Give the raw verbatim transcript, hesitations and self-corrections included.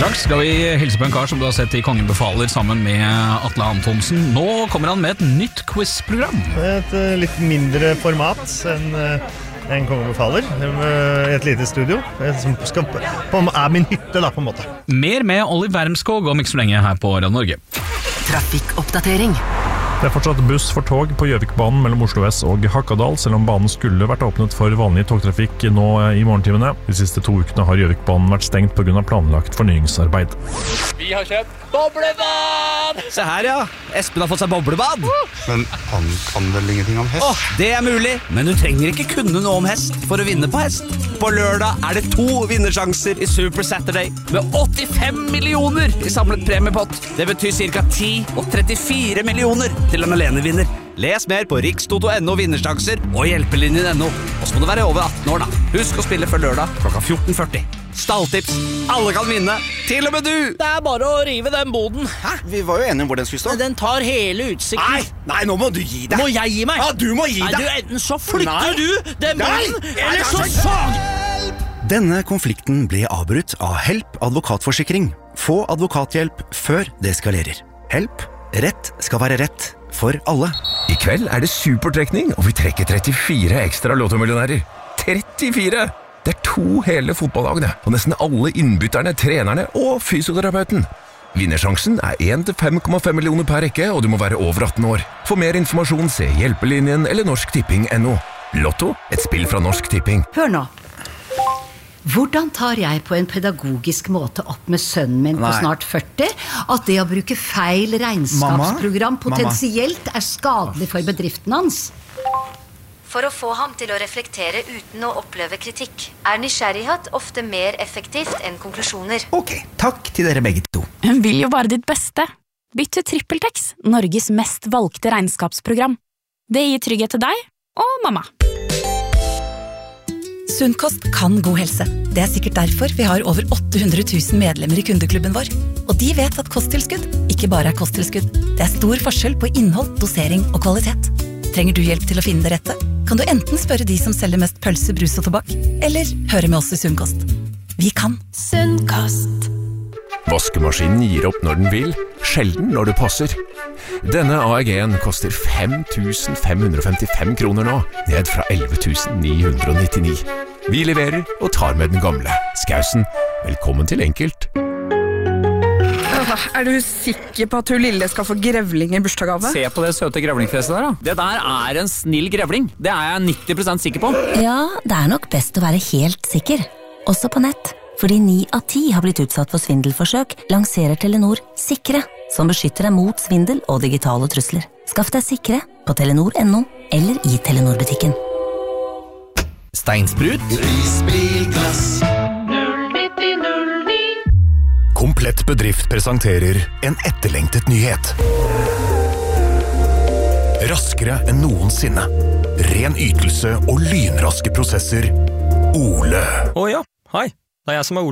Straks skal vi hilse på en kar som du har sett i Kongen befaler sammen med Atle Antonsen. Nå kommer han med et nytt quizprogram. Et uh, litt mindre format enn uh, en Kongen befaler. Uh, et lite studio. Som skal, på, er min hytte da, på en måte. Mer med Oliver Wermskog om ikke så lenge her på Radio Norge. Trafikkoppdatering. Det er fortsatt buss for tog på Gjøvikbanen mellom Oslo S og Hakadal, selv om banen skulle vært åpnet for vanlig togtrafikk nå i morgentimene. De siste to ukene har Gjøvikbanen vært stengt på grunn av planlagt fornyingsarbeid. Vi har kjøpt boblebad! Se her, ja. Espen har fått seg boblebad. Men han kan vel ingenting om hest? Åh, det er mulig, men du trenger ikke kunne noe om hest for å vinne på hest. På lørdag er det to vinnersjanser i Super Saturday med åttifem millioner i samlet premiepott. Det betyr cirka ti og trettifire millioner til en alenevinner. Les mer på rikstoto punktum no vinnersjanser og hjelpelinjen punktum no. Og så må du være over atten år da. Husk å spille før lørdag klokka fjorten førti. Stalltips. Alle kan vinne. Til og med du. Det er bare å rive den boden. Hæ? Vi var jo enige om hvor den skulle stå. Den tar hele utsikten. Nei, nei, nå må du gi deg. Må jeg gi meg? Ja, du må gi Nei, deg. du, enten så flytter Nei. du den boden, Nei. eller Nei, så altså. sag. Denne konflikten ble avbrutt av Help advokatforsikring. Få advokathjelp før det eskalerer. Help. Rett skal være rett for alle. I kveld er det supertrekning, og vi trekker trettifire ekstra lottomillionærer. trettifire! Det er to hele fotballagene, og nesten alle innbytterne, trenerne og fysioterapeuten. Vinnersjansen er én til fem komma fem millioner per rekke, og du må være over atten år. For mer informasjon, se Hjelpelinjen eller Norsk Tipping punktum no. Lotto, et spill fra Norsk Tipping. Hør nå. Hvordan tar jeg på en pedagogisk måte opp med sønnen min på Nei. snart førti at det å bruke feil regnskapsprogram Mamma? potensielt er skadelig for bedriften hans? For å få ham til å reflektere uten å oppleve kritikk, er nysgjerrighet ofte mer effektivt enn konklusjoner. Ok, takk til dere begge to. Hun vil jo bare ditt beste. Bytt til TrippelTex, Norges mest valgte regnskapsprogram. Det gir trygghet til deg og mamma. Sunnkost kan god helse. Det er sikkert derfor vi har over åtte hundre tusen medlemmer i kundeklubben vår. Og de vet at kosttilskudd ikke bare er kosttilskudd. Det er stor forskjell på innhold, dosering og kvalitet. Trenger du hjelp til å finne det rette? Kan du enten spørre de som selger mest pølse, brus og tobakk, eller høre med oss i Sunnkost. Vi kan. Sunnkost. Vaskemaskinen gir opp når den vil, sjelden når det passer. Denne A E G-en koster fem tusen fem hundre og femtifem kroner nå, ned fra elleve tusen ni hundre og nittini. Vi leverer og tar med den gamle. Skausen, velkommen til Enkelt. Er du sikker på at hun lille skal få grevling i bursdagsgave? Se på det søte grevlingfjeset der da. Det der er en snill grevling. Det er jeg nitti prosent sikker på. Ja, det er nok best å være helt sikker. Også på nett. Fordi ni av ti har blitt utsatt for svindelforsøk, lanserer Telenor Sikre, som beskytter deg mot svindel og digitale trusler. Skaff deg Sikre på telenor punktum no eller i Telenor-butikken. Steinsprut. Risbilglass. Komplett bedrift presenterer en etterlengtet nyhet. Raskere enn noensinne. Ren ytelse og lynraske prosesser. Ole. Å ja, hei. Det er jeg som er Ole.